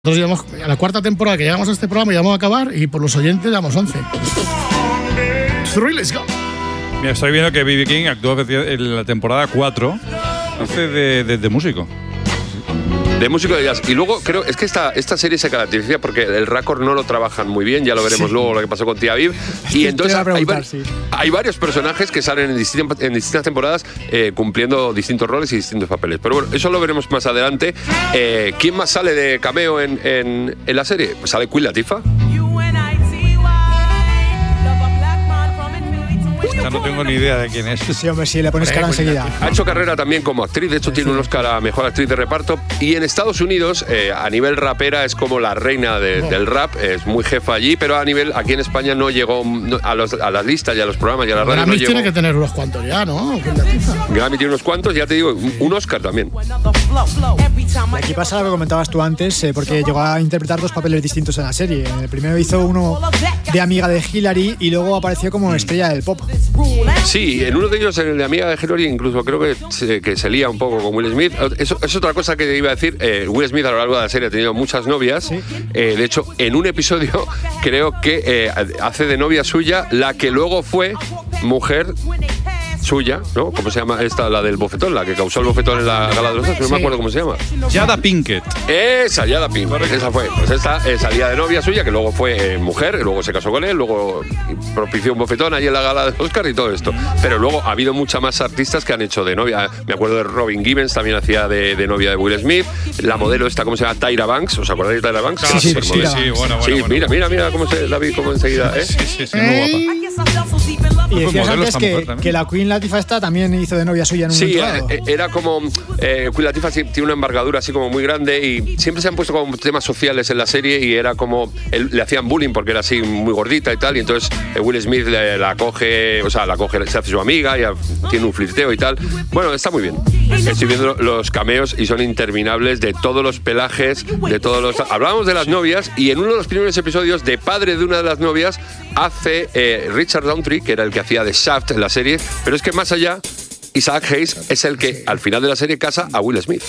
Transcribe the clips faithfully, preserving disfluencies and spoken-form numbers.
Nosotros llevamos a la cuarta temporada que llegamos a este programa y ya vamos a acabar, y por los oyentes llevamos once. Let's go. Mira, estoy viendo que B B King actuó en la temporada cuatro, hace de, de, de músico. De músico de jazz. Y luego creo, es que esta, esta serie se caracteriza porque el récord no lo trabajan muy bien, ya lo veremos sí. luego lo que pasó con Tia Viv. Y entonces hay, var sí. hay varios personajes que salen en distintas, en distintas temporadas eh, cumpliendo distintos roles y distintos papeles. Pero bueno, eso lo veremos más adelante. Eh, ¿Quién más sale de cameo en, en, en la serie? Pues sale Queen Latifah. No tengo ni idea de quién es. Sí, hombre, sí, le pones cara enseguida. Ha hecho carrera también como actriz, de hecho sí, tiene sí. un Oscar a Mejor Actriz de Reparto. Y en Estados Unidos, eh, a nivel rapera, es como la reina de, oh. del rap, es muy jefa allí, pero a nivel, aquí en España no llegó no, a, los, a las listas y a los programas y a la radio. Grammy no tiene que tener unos cuantos ya, ¿no? Grammy tiene unos cuantos, ya te digo, un Oscar también. Y aquí pasa lo que comentabas tú antes, eh, porque llegó a interpretar dos papeles distintos en la serie. El primero hizo uno de amiga de Hillary y luego apareció como estrella del pop. Sí, en uno de ellos, en el de amiga de Hillary, incluso creo que se, que se lía un poco con Will Smith. Eso es otra cosa que iba a decir. Eh, Will Smith a lo largo de la serie ha tenido muchas novias. ¿Sí? Eh, de hecho, en un episodio creo que eh, hace de novia suya la que luego fue mujer suya, ¿no? ¿Cómo se llama esta? La del bofetón, la que causó el bofetón en la gala de los Oscars, no sí. me acuerdo cómo se llama. Jada Pinkett. Esa, Jada Pinkett, esa fue. Pues esta eh, salía de novia suya, que luego fue eh, mujer, luego se casó con él, luego propició un bofetón allí en la gala de los Oscars y todo esto. Pero luego ha habido muchas más artistas que han hecho de novia. Me acuerdo de Robin Givens, también hacía de, de novia de Will Smith. La modelo esta, ¿cómo se llama? Tyra Banks, ¿os acordáis de Tyra Banks? Sí, sí, sí, sí, sí, bueno, bueno, sí bueno. mira, mira, mira cómo se la vi como enseguida, ¿eh? Sí, sí, sí, muy guapa. Y decías antes que, que la Queen Latifah esta también hizo de novia suya en un sí, momento dado. Era como eh, Queen Latifah tiene una envergadura así como muy grande y siempre se han puesto como temas sociales en la serie y era como él, le hacían bullying porque era así muy gordita y tal, y entonces eh, Will Smith le, la coge, o sea, la coge, se hace su amiga y tiene un flirteo y tal. Bueno, está muy bien. Estoy viendo los cameos y son interminables de todos los pelajes, de todos los. Hablábamos de las novias y en uno de los primeros episodios, de padre de una de las novias hace eh, Richard Roundtree, que era el que hacía de Shaft en la serie, pero es que más allá, Isaac Hayes es el que al final de la serie casa a Will Smith.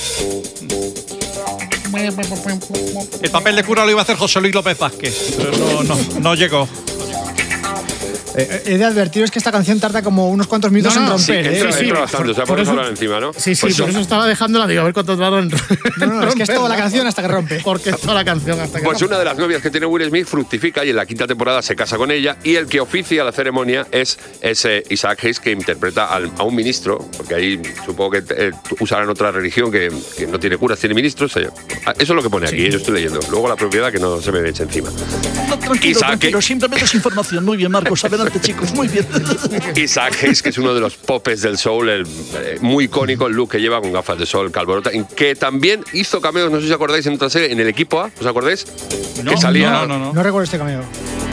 El papel de cura lo iba a hacer José Luis López Vázquez, pero no, no, no llegó. Eh, he de advertiros que esta canción tarda como unos cuantos minutos no, no, en romper. Sí, ¿eh? entra, sí, entra bastante, o sea, por por eso eso, hablar encima, ¿no? Sí, sí, pues por eso estaba dejándola, digo, a ver cuánto tarda en romper. No, no, es que es toda la canción hasta que rompe. Porque es toda la canción hasta que Pues rompe. una de las novias que tiene Will Smith fructifica y en la quinta temporada se casa con ella, y el que oficia la ceremonia es ese Isaac Hayes, que interpreta al, a un ministro, porque ahí supongo que eh, usarán otra religión que, que no tiene curas, tiene ministros. Eso es lo que pone aquí, sí. Yo estoy leyendo. Luego la propiedad que no se me eche encima. No, tranquilo, Isaac, tranquilo, simplemente es información. Muy bien, Marcos, adelante, chicos, muy bien. Isaac Hayes, que es uno de los popes del soul, el, eh, muy icónico el look que lleva con gafas de sol, calvorota, que también hizo cameos, no sé si os acordáis, en otra serie, en el Equipo A, ¿os acordáis? No, que salía... no, no, no. No recuerdo este cameo.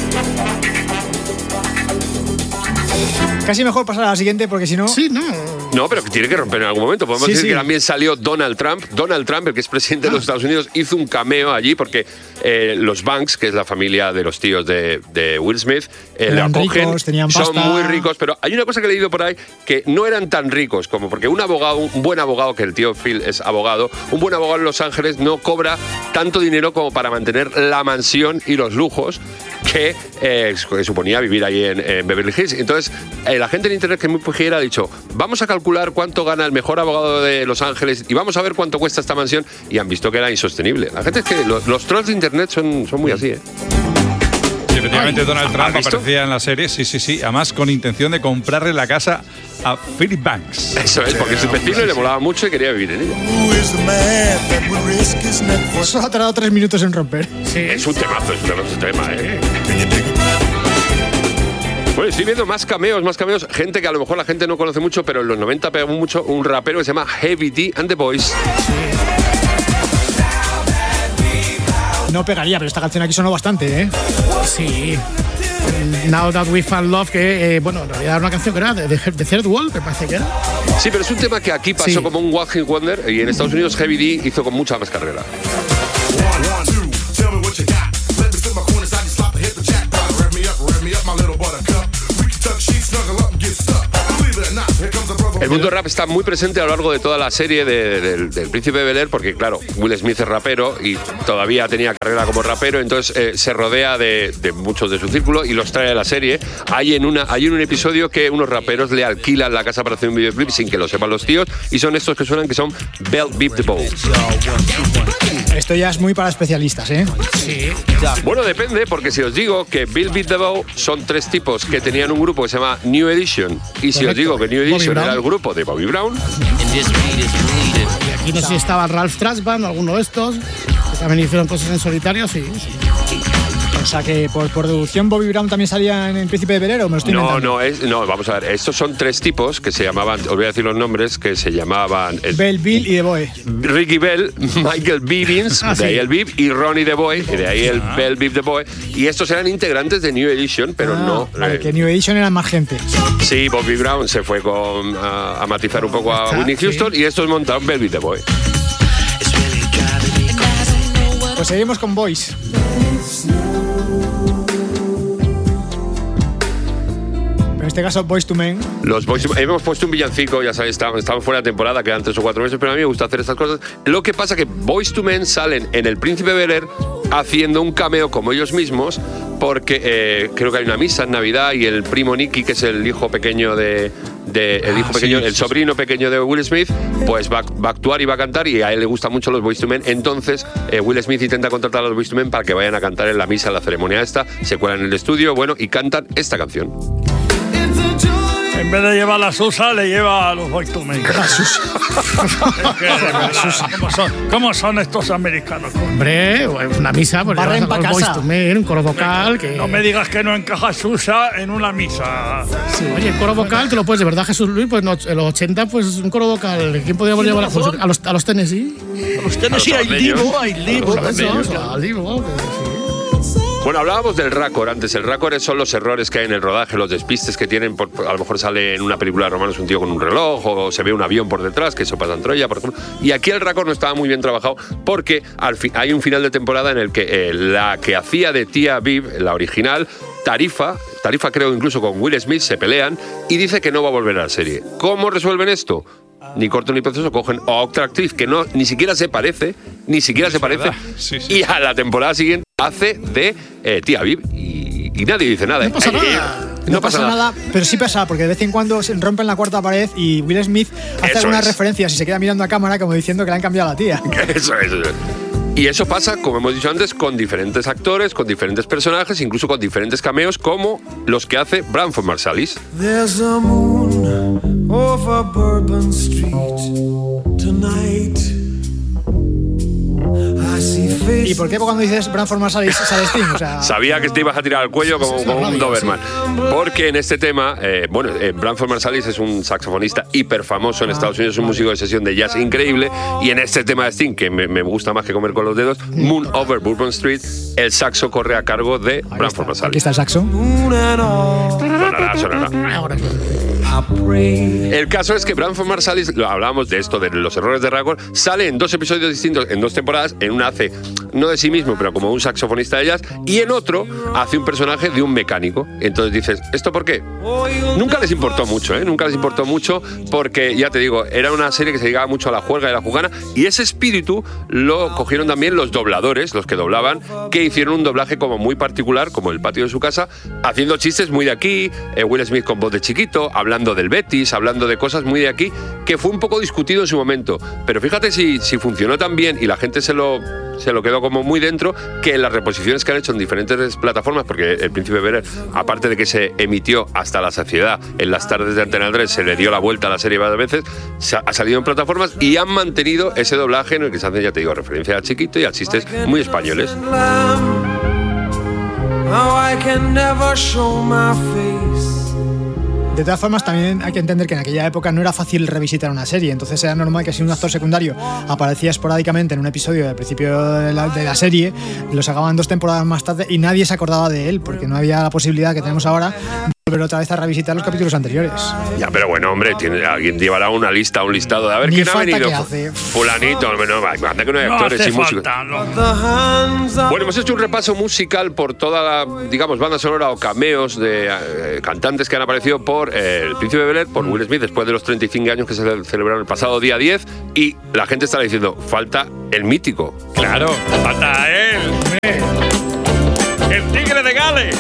Casi mejor pasar a la siguiente porque si no... Sí, no... No, pero que tiene que romper en algún momento. Podemos sí, decir sí. que también salió Donald Trump. Donald Trump, el que es presidente ah. de los Estados Unidos, hizo un cameo allí porque eh, los Banks, que es la familia de los tíos de, de Will Smith, eh, le acogen, ricos, tenían son pasta. muy ricos, pero hay una cosa que he leído por ahí que no eran tan ricos como porque un abogado, un buen abogado, que el tío Phil es abogado, un buen abogado en Los Ángeles no cobra tanto dinero como para mantener la mansión y los lujos que, eh, que suponía vivir ahí en, en Beverly Hills. Entonces, eh, la gente en internet que es muy pujera ha dicho, vamos a calcular cuánto gana el mejor abogado de Los Ángeles y vamos a ver cuánto cuesta esta mansión, y han visto que era insostenible. La gente es que los, los trolls de internet son, son muy así, ¿eh? Sí, efectivamente, Donald Trump aparecía en la serie, sí, sí, sí, además con intención de comprarle la casa a Philip Banks. Eso es, porque su vecino le molaba mucho y quería vivir en ella. Eso ha tardado tres minutos en romper. Sí, es un temazo, es un temazo, es un tema, ¿eh? Bueno, estoy viendo más cameos, más cameos. Gente que a lo mejor la gente no conoce mucho, pero en los noventa pegó mucho un rapero que se llama Heavy D and the Boys. No pegaría, pero esta canción aquí sonó bastante, ¿eh? Sí. Now That We Found Love, que, eh, bueno, en realidad era una canción que era de, de, de Third Wall, me parece que era. Sí, pero es un tema que aquí pasó sí. como un One Hit Wonder, y en Estados Unidos Heavy D hizo con mucha más carrera. El el mundo rap está muy presente a lo largo de toda la serie de, de, del, del Príncipe de Bel-Air, porque claro, Will Smith es rapero y todavía tenía carrera como rapero, entonces eh, se rodea de, de muchos de su círculo y los trae a la serie. Hay en, una, hay en un episodio que unos raperos le alquilan la casa para hacer un videoclip sin que lo sepan los tíos, y son estos que suenan, que son Bell Biv DeVoe. Esto ya es muy para especialistas, ¿eh? Sí. Bueno, depende, porque si os digo que Bell Biv DeVoe son tres tipos que tenían un grupo que se llama New Edition, y si Correcto. os digo que New Edition era el grupo de Bobby Brown. Y aquí no sé si estaba Ralph Tresvant o alguno de estos, que también hicieron cosas en solitario, sí. sí. O sea que por, por deducción Bobby Brown también salía en El Príncipe de Bel-Air, ¿o me lo estoy No, inventando? no, es, no, vamos a ver. Estos son tres tipos que se llamaban, os voy a decir los nombres, que se llamaban eh, Bell, Bill y DeVoe. Ricky Bell, Michael Bivins, ah, de ahí sí. el Biv, y Ronnie DeVoe, de ahí el Ah. Bell Biv DeVoe. Y estos eran integrantes de New Edition, pero Ah, no. Vale, eh, que New Edition eran más gente. Sí, Bobby Brown se fue con, a, a matizar un poco a Está, Whitney Houston, sí. y estos montaron Bell Biv DeVoe. Pues seguimos con Boys. En este caso, Boyz two Men. Los Boyz two Men, hemos puesto un villancico, ya sabéis, estamos, estamos fuera de temporada, quedan tres o cuatro meses, pero a mí me gusta hacer estas cosas. Lo que pasa que Boyz two Men salen en El Príncipe de Bel-Air haciendo un cameo como ellos mismos, porque eh, creo que hay una misa en Navidad y el primo Nicky, que es el hijo pequeño de, de el hijo Ah, pequeño, sí, el sí, sobrino pequeño de Will Smith, pues va, va a actuar y va a cantar, y a él le gustan mucho los Boyz two Men. Entonces eh, Will Smith intenta contratar a los Boyz two Men para que vayan a cantar en la misa, en la ceremonia esta, se cuelan en el estudio, bueno, y cantan esta canción. En vez de llevar la Susa, le lleva a los Boyz two Men. La Susa. ¿Cómo son, ¿Cómo son estos americanos? Hombre, una misa, pues Barren llevas a pa' los Boyz casa. two Men, un coro vocal que... No me digas que no encaja Susa en una misa. Sí. Oye, el coro vocal, te lo puedes, de verdad, Jesús Luis, pues no, en los ochenta, pues un coro vocal. ¿Quién podríamos llevar? Pues, a los, a los Tennessee. A los Tennessee hay Divo, hay Divo. Pues eso, al Divo, que sí. Bueno, hablábamos del raccord antes. El raccord son los errores que hay en el rodaje, los despistes que tienen. Por, a lo mejor sale en una película de romanos un tío con un reloj, o se ve un avión por detrás, que eso pasa en Troya, por ejemplo. Y aquí el raccord no estaba muy bien trabajado, porque al fin, hay un final de temporada en el que eh, la que hacía de tía Viv, la original, Tarifa, Tarifa creo incluso con Will Smith, se pelean y dice que no va a volver a la serie. ¿Cómo resuelven esto? Ni corto ni proceso, cogen a otra actriz que no, ni siquiera se parece, ni siquiera Es se parece, verdad. Sí, sí. y a la temporada siguiente hace de eh, tía Viv, y, y nadie dice nada. No pasa Eh, nada. No, No pasa nada, pero sí pasa, porque de vez en cuando se rompen la cuarta pared y Will Smith hace Eso algunas es. referencias y se queda mirando a cámara como diciendo que le han cambiado a la tía. Eso es. Eso es. Y eso pasa, como hemos dicho antes, con diferentes actores, con diferentes personajes, incluso con diferentes cameos, como los que hace Branford Marsalis. There's a moon over Bourbon Street tonight. I see faces. ¿Y por qué cuando dices Branford Marsalis sale Sting? O sea, Sabía que te ibas a tirar al cuello como, como un Doberman. Porque en este tema, eh, bueno, eh, Branford Marsalis es un saxofonista hiper famoso en Estados Unidos, es un músico de sesión de jazz increíble. Y en este tema de Sting, que me, me gusta más que comer con los dedos, Moon Over Bourbon Street, el saxo corre a cargo de ahí Branford está, aquí Marsalis. está el saxo. Moon and all. Sonará, sonará. Ahora sí. I pray. El caso es que Branford Marsalis, lo hablábamos de esto, de los errores de raccord, sale en dos episodios distintos, en dos temporadas. En una hace, no de sí mismo, pero como un saxofonista de jazz, y en otro hace un personaje de un mecánico. Entonces dices, ¿esto por qué? Nunca les importó mucho, ¿eh? Nunca les importó mucho, porque, ya te digo, era una serie que se dedicaba mucho a la juerga y a la jugana, y ese espíritu lo cogieron también los dobladores, los que doblaban, que hicieron un doblaje como muy particular, como el patio de su casa, haciendo chistes muy de aquí, eh, Will Smith con voz de chiquito, hablando del Betis, hablando de cosas muy de aquí, que fue un poco discutido en su momento. Pero fíjate si, si funcionó tan bien y la gente se lo, se lo quedó como muy dentro, que en las reposiciones que han hecho en diferentes plataformas, porque El Príncipe de Bel-Air, aparte de que se emitió hasta la saciedad en las tardes de Antena tres, se le dio la vuelta a la serie varias veces, se ha, ha salido en plataformas y han mantenido ese doblaje en el que se hace, ya te digo, referencia a chiquito y a chistes muy españoles. How I can never show my face. De todas formas, también hay que entender que en aquella época no era fácil revisitar una serie, entonces era normal que si un actor secundario aparecía esporádicamente en un episodio del principio de la, de la serie, lo sacaban dos temporadas más tarde y nadie se acordaba de él, porque no había la posibilidad que tenemos ahora volver otra vez a revisitar los capítulos anteriores. Ya, pero bueno, hombre, tiene, alguien llevará una lista, un listado de a ver Ni quién ha falta venido. que hace. Fulanito, no, anda que no hay No actores hace y músicos. falta, no. Bueno, hemos hecho un repaso musical por toda la, digamos, banda sonora o cameos de eh, cantantes que han aparecido por eh, El Príncipe de Bel-Air, por Will Smith, después de los treinta y cinco años que se celebraron el pasado día diez, y la gente estará diciendo, falta el mítico. Claro, falta él. El tigre de Gales.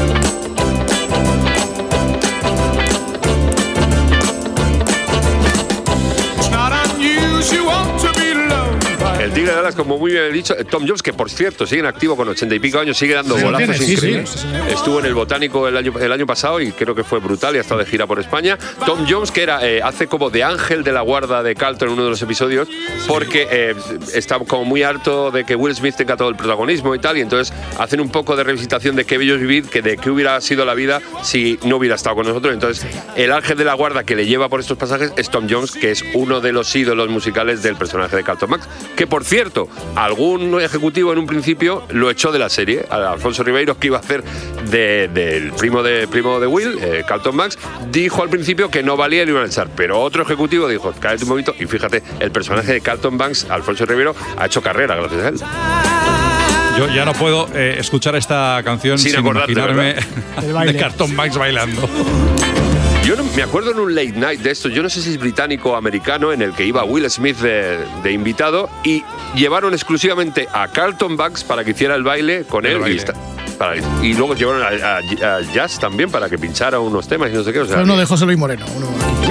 El Tigre de Dallas, como muy bien he dicho, Tom Jones, que por cierto sigue en activo con ochenta y pico años, sigue dando Sí, golazos tiene, sí, increíbles. sí, sí, Estuvo en el Botánico el año, el año pasado y creo que fue brutal y ha estado de gira por España. Tom Jones, que era eh, hace como de ángel de la guarda de Carlton en uno de los episodios, porque eh, está como muy harto de que Will Smith tenga todo el protagonismo y tal, y entonces hacen un poco de revisitación de qué bello es vivir, que de qué hubiera sido la vida si no hubiera estado con nosotros. Entonces, el ángel de la guarda que le lleva por estos pasajes es Tom Jones, que es uno de los ídolos musicales del personaje de Carlton Banks, que por cierto, algún ejecutivo en un principio lo echó de la serie, a Alfonso Ribeiro, que iba a hacer del de, primo, de, primo de Will, eh, Carlton Banks, dijo al principio que no valía y lo iban a echar, pero otro ejecutivo dijo, cállate un momento, y fíjate, el personaje de Carlton Banks, Alfonso Ribeiro, ha hecho carrera gracias a él. Yo ya no puedo eh, escuchar esta canción sin, sin imaginarme de Carlton Banks bailando. Yo no, me acuerdo en un late night de esto, yo no sé si es británico o americano, en el que iba Will Smith de, de invitado y llevaron exclusivamente a Carlton Banks para que hiciera el baile con él. baile. Y, está, para, y luego llevaron a, a, a Jazz también para que pinchara unos temas y no sé qué. O sea, Fue uno de José Luis Moreno. Uno.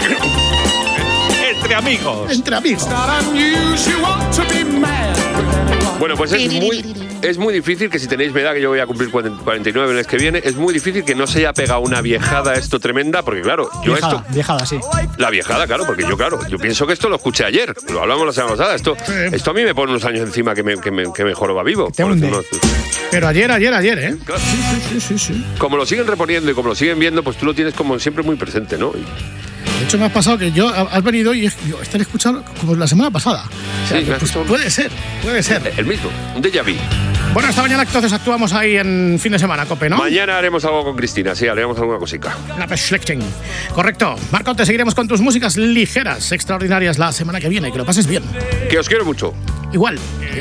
Entre amigos. Entre amigos. Bueno, pues es muy, es muy difícil que si tenéis mi edad, que yo voy a cumplir cuarenta y nueve el mes que viene, es muy difícil que no se haya pegado una viejada esto tremenda, porque claro, yo Viejada, esto... viejada, sí. La viejada, claro, porque yo, claro, yo pienso que esto lo escuché ayer, lo hablamos la semana pasada, esto, Sí. esto a mí me pone unos años encima que me, que me, que me joroba vivo. Te por hunde. decirlo así. Pero ayer, ayer, ayer, ¿eh? Claro. Sí, sí, sí. Como lo siguen reponiendo y como lo siguen viendo, pues tú lo tienes como siempre muy presente, ¿no? Y- De hecho, me ha pasado que yo has venido y yo estar escuchando como la semana pasada. O sea, Sí, me has pues visto. puede ser, puede ser. El mismo, un déjà vu. Bueno, esta mañana entonces actuamos ahí en fin de semana, Cope, ¿no? Mañana haremos algo con Cristina, sí, haremos alguna cosica. La Beschlechting. Correcto. Marco, te seguiremos con tus músicas ligeras, extraordinarias la semana que viene. Que lo pases bien. Que os quiero mucho. Igual.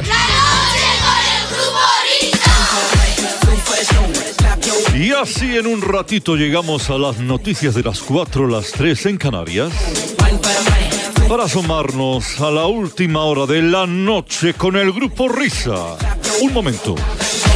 Y así en un ratito llegamos a las noticias de las cuatro, las tres en Canarias, para asomarnos a la última hora de la noche con el Grupo Risa. Un momento.